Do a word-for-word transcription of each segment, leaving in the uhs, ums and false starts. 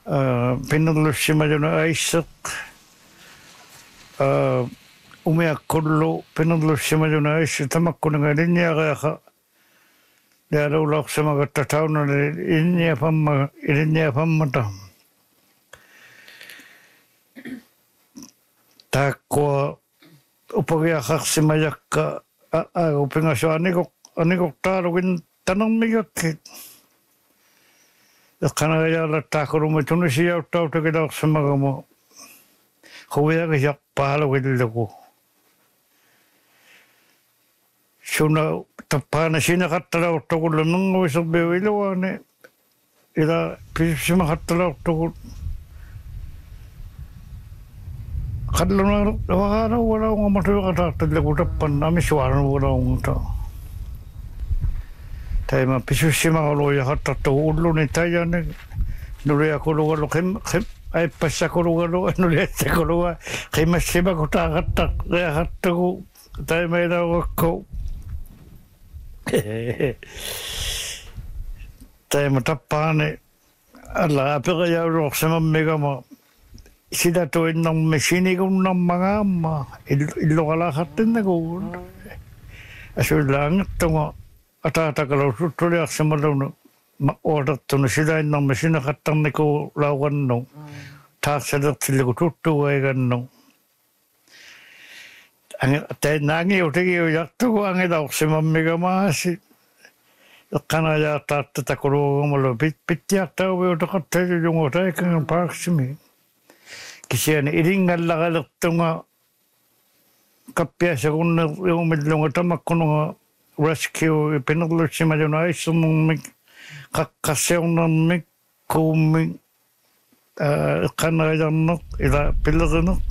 Pinadlussimajuna aissak umiakkullu pinadlussimajuna aissi tamakkunanga linniaqaqa Lealuulaqsimagatta taunale inniapamma ilinniapammata taakkua upagiaqaqsimajakka aagupingasu anikok anikok taalugin tanarmigakkit eqqanagajaala taakurumi tunisiauttautakilaqsimagama huviagisaqpaalugillugu suna tappana sinaqattalaortugulla nunguiserbiuiluaani ila pissimaqattalaortugut qalluna waqaana walaungamatuiqataartallagu tappanna amisuaaranu walaungata taima pissimaqaluiaqattartugu ulluni tayani nuliaqulugalu qim qim aippassakulugalo nuliassakuluga qimassimakutaaqattaq riaqattugu taimailaugakku taima tappaani alla apiqajauruorsamamigama sidatuinnarmi sinigunnarmagaamma illuqalaqartinnaguun asuillaangattunga ataatakalu suttuliarsimalunu ordertunu sidainnarmi sinaqattarniku lauqannu taarsalertillugu tuttuuaigannu tainnaangi utigiujartugu angilauqsimamigamaasi eqqanajaartaartatakuluugamalu pittiartauviutaqattailulungu taikangan paaksimi kisiani ilingallaqalertunga kappiasagunnerriumillunga tamakkununga rescue pinerlussimajuna aissernermik qaqqarsiornermik kuummik eqqanajaarneq ila pillerineq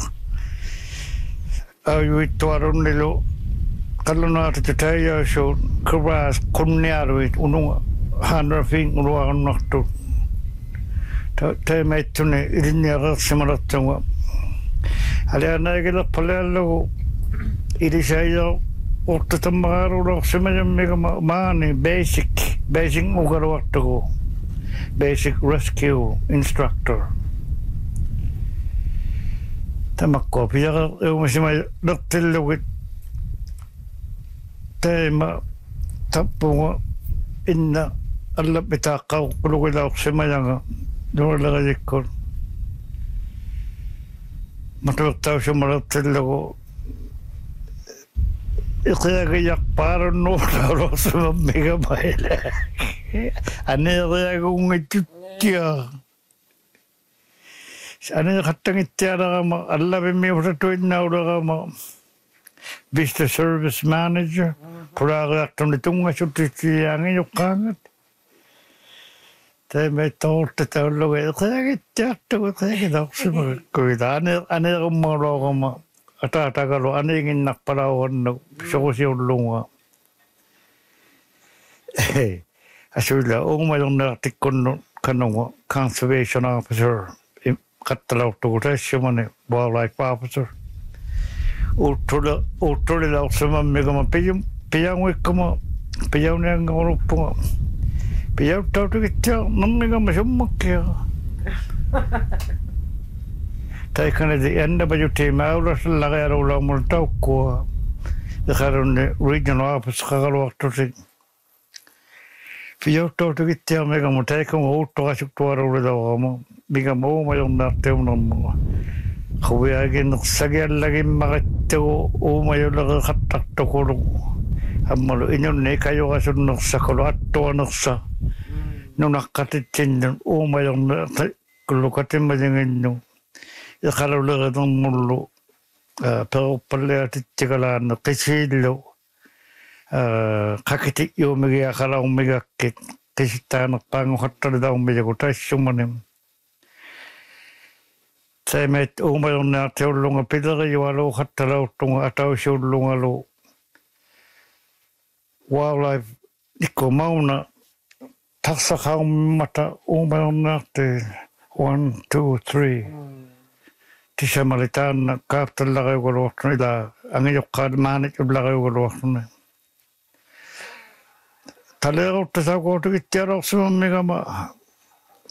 ayuittuarunnilu qallunaatututaiyaasuut kuraas qunnialuit ununga haanrafing uluarunartut taimaittuni ilinniaqeersimalertunga alianaigilerpaleallugu ilisaiya ortutammaqaaruulersimajammiga maani basic basic ugaluartugu basic rescue instructor tamakko piaqa eumasima lertillugit taima tappunga inna allapitaaqqauqqulugilaorsimajaga nuulerajikkur matuertausumalertillugu iqiagiyaqpaarunnuurlaulorsimammiga aneeriaguungituttia ane qattangittialarama allapimmiusatuinnaulерама business service manager pulaariartuni tungasutitsiaangiuqqaangat taimaittaortataalluga eqiagittiartugu eqiagilauqsimagakkuila ane aneerummaulorama ataatagalu aniinginnarpalauannu soqusiullunga asuilla uumayornertikkunnu kanunga conservation officer qattalaortugu taassumani wildlife officer uttula uttulilauqsimammigama piyum piyanguikkama piyauniangaoruppunga piyauttautugittia nammigama summakkia taikanadi annabajutiimaaulasallaqiaruulaumul taukkua iqarunni regional office qaqaluartusik piyauttautugittiamigama taikanga uuttoqasuktuaruulilauqama bigam uumayornaartiunarmuga huviaginersagiallagimmagattugu uumayuleqeqattartukulu ammalu inunni kayoqasunnersakulu attuanersa nunaqqatitsinnu uumayornerta kullukatimmalinginnu iqaluleqenermullu peruppalliatitsigalaanne qisiillu qakitik yuumigiaqalaummigakkit qisittaanerpaanguqattalilaummijagu taassumanim taimait uumayornaartiullunga pilerijualuuqattalauttunga atausiullungalu wildlife ikkumauna tarsaqaummata uumayornaarti one two three tisamalitaan kaartallaqayugaluartuna ila angijoqqaat maanitjullaqayugaluartuna taleeruttasaakuutukittialorsimamigama